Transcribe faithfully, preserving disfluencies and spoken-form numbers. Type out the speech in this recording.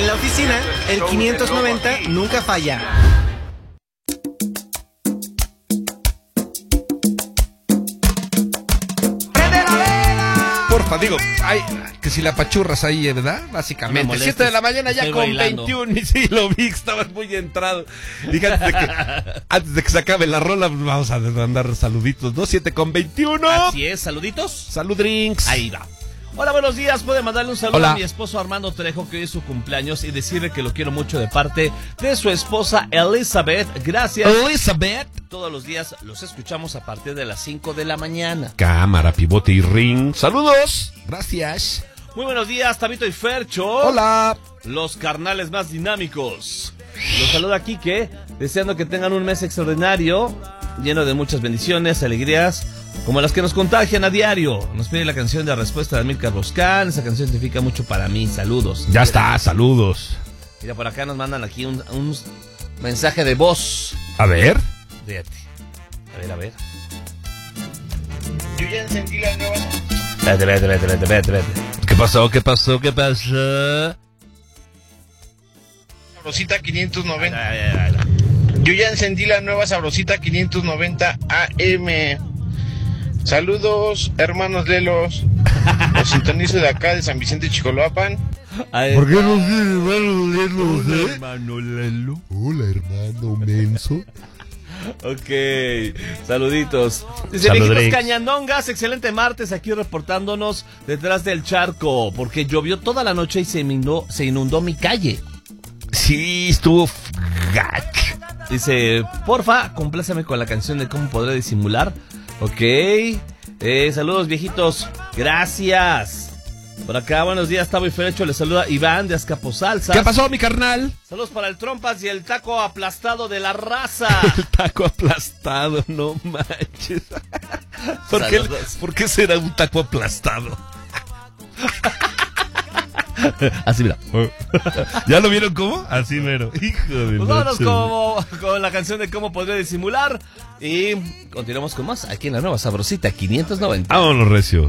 la oficina, el quinientos noventa nunca falla. Porfa, digo, ay, que si la pachurras ahí, ¿verdad? Básicamente. No siete de la mañana ya estoy con bailando. veintiuno. Y sí, lo vi, estabas muy entrado. Dije, antes de que, antes de que se acabe la rola, pues vamos a mandar saluditos, ¿no? siete con veintiuno. Así es, saluditos. Salud, drinks. Ahí va. Hola, buenos días. Puede mandarle un saludo Hola. a mi esposo Armando Trejo, que hoy es su cumpleaños, y decirle que lo quiero mucho de parte de su esposa Elizabeth. Gracias. Elizabeth. Todos los días los escuchamos a partir de las cinco de la mañana. Cámara, pivote y ring. Saludos. Gracias. Muy buenos días, Tabito y Fercho. Hola. Los carnales más dinámicos. Los saluda Quique, deseando que tengan un mes extraordinario, lleno de muchas bendiciones, alegrías, como las que nos contagian a diario. Nos pide la canción de respuesta de Amílcar Boscán. Esa canción significa mucho para mí. Saludos. Ya está, saludos. Mira, por acá nos mandan aquí un, un mensaje de voz. A ver. Fíjate. A ver, a ver. Yo ya encendí las nuevas. Vete, vete, vete, vete, vete, vete. ¿Qué pasó? ¿Qué pasó? ¿Qué pasó? Sabrosita quinientos noventa. Ay, ay, ay, ay. Yo ya encendí la nueva Sabrosita quinientos noventa A M. Saludos, hermanos Lelos. Los sintonizo de acá de San Vicente Chicoloapan. Ay, ¿Por qué no tiene hermano Lelo, hola, eh? hermano Lelo. Hola, hermano menso. Ok, saluditos. Dice Salud, Viejitos Drinks. Cañandongas, excelente martes aquí reportándonos detrás del charco, porque llovió toda la noche y se inundó, se inundó mi calle. Sí, estuvo f- gacho. Dice, porfa, compláceme con la canción de cómo podré disimular. Ok, eh, saludos viejitos, gracias. Por acá, buenos días, Tavo y Ferecho, les saluda Iván de Azcapotzalco. ¿Qué pasó, mi carnal? Saludos para el Trompas y el taco aplastado de la raza. El taco aplastado, no manches. ¿Por qué, Saludos. ¿Por qué será un taco aplastado? Así mira. ¿Ya lo vieron cómo? Así mero. Hijo de Pues vámonos noche. como, con la canción de cómo podré disimular. Y continuamos con más aquí en la nueva Sabrosita quinientos noventa. Vámonos, recio.